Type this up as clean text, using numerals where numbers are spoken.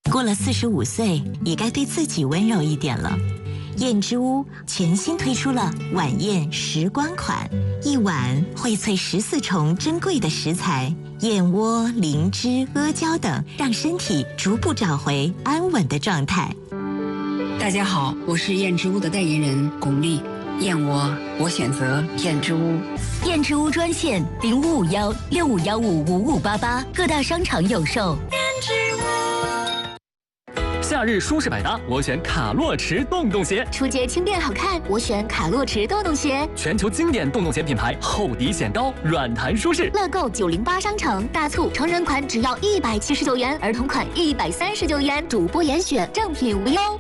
过了45岁，也该对自己温柔一点了。燕之屋全新推出了晚宴时光款，一碗荟萃14重珍贵的食材，燕窝、灵芝、阿胶等，让身体逐步找回安稳的状态。 大家好，我是燕之屋的代言人巩俐。燕窝，我选择燕之屋。 燕之屋专线0551651588，各大商场有售。燕之屋。 夏日舒适百搭，我选卡洛驰洞洞鞋。 出街轻便好看，我选卡洛驰洞洞鞋。 全球经典洞洞鞋品牌，厚底显高，软弹舒适。 乐购908商城大促，成人款只要179元，儿童款139元，主播严选，正品无忧。